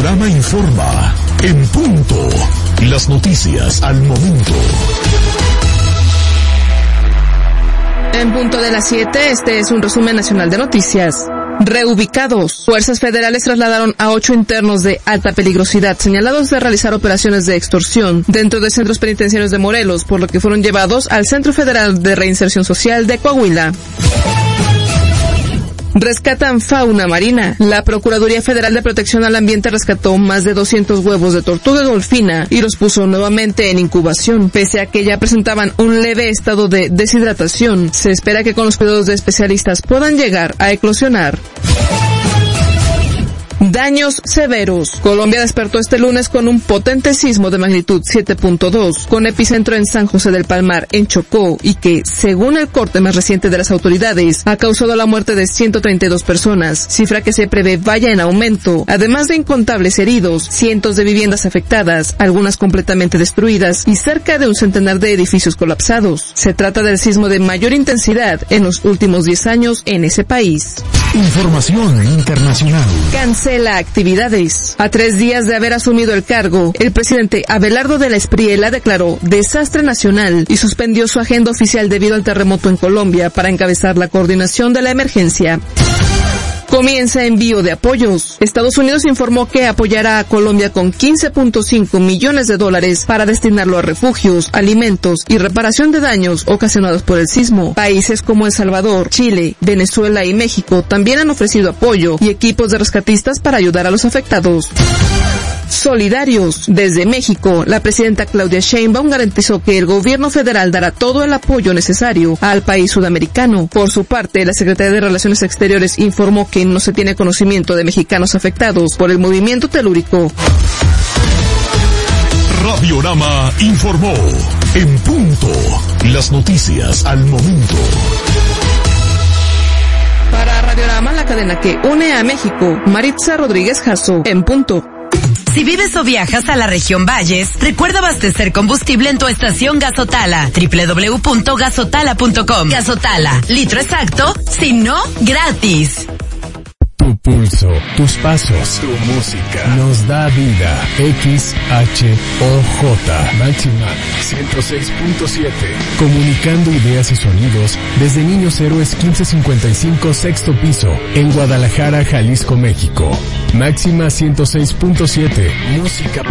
Radiorama informa. En punto. Las noticias al momento. En punto de las 7, este es un resumen nacional de noticias. Reubicados. Fuerzas federales trasladaron a 8 internos de alta peligrosidad señalados de realizar operaciones de extorsión dentro de centros penitenciarios de Morelos, por lo que fueron llevados al Centro Federal de Reinserción Social de Coahuila. Rescatan fauna marina. La Procuraduría Federal de Protección al Ambiente rescató más de 200 huevos de tortuga golfina y los puso nuevamente en incubación. Pese a que ya presentaban un leve estado de deshidratación, se espera que con los cuidados de especialistas puedan llegar a eclosionar. Daños severos. Colombia despertó este lunes con un potente sismo de magnitud 7.2, con epicentro en San José del Palmar, en Chocó, y que, según el corte más reciente de las autoridades, ha causado la muerte de 132 personas, cifra que se prevé vaya en aumento, además de incontables heridos, cientos de viviendas afectadas, algunas completamente destruidas, y cerca de un centenar de edificios colapsados. Se trata del sismo de mayor intensidad en los últimos 10 años en ese país. Información internacional. Cancela actividades. A 3 días de haber asumido el cargo, el presidente Abelardo de la Espriella declaró desastre nacional y suspendió su agenda oficial debido al terremoto en Colombia para encabezar la coordinación de la emergencia. Comienza envío de apoyos. Estados Unidos informó que apoyará a Colombia con $15.5 millones para destinarlo a refugios, alimentos y reparación de daños ocasionados por el sismo. Países como El Salvador, Chile, Venezuela y México también han ofrecido apoyo y equipos de rescatistas para ayudar a los afectados. Solidarios. Desde México, la presidenta Claudia Sheinbaum garantizó que el gobierno federal dará todo el apoyo necesario al país sudamericano. Por su parte, la Secretaría de Relaciones Exteriores informó que no se tiene conocimiento de mexicanos afectados por el movimiento telúrico. Radiorama informó. En punto. Las noticias al momento. Para Radiorama, la cadena que une a México, Maritza Rodríguez Jasso. En punto. Si vives o viajas a la región Valles, recuerda abastecer combustible en tu estación Gasotala. www.gasotala.com. Gasotala, litro exacto, si no, gratis. Tu pulso, tus pasos, tu música nos da vida. XHOJ Máxima 106.7. Comunicando ideas y sonidos desde Niños Héroes 1555 sexto piso en Guadalajara, Jalisco, México. Máxima 106.7. Música